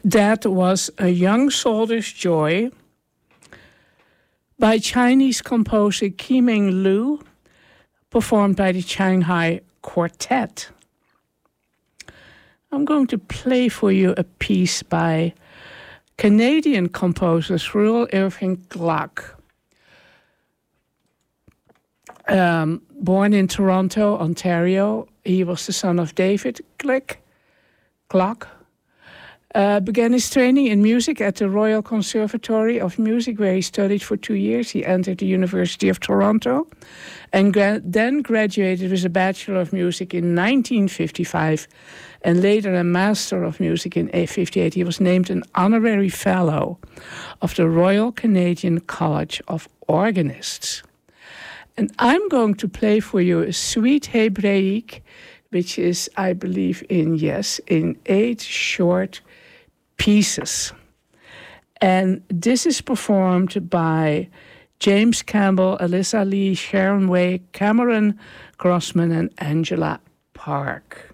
That was A Young Soldier's Joy by Chinese composer Qiming Lu, performed by the Shanghai Quartet. I'm going to play for you a piece by Canadian composers Ruel Irving Gluck. Born in Toronto, Ontario, he was the son of David Gluck. Began his training in music at the Royal Conservatory of Music, where he studied for 2 years. He entered the University of Toronto and then graduated with a Bachelor of Music in 1955 and later a Master of Music in 1958. He was named an Honorary Fellow of the Royal Canadian College of Organists. And I'm going to play for you a Suite Hébraïque, which is, I believe, in 8 short pieces. And this is performed by James Campbell, Alyssa Lee, Sharon Way, Cameron Grossman, and Angela Park.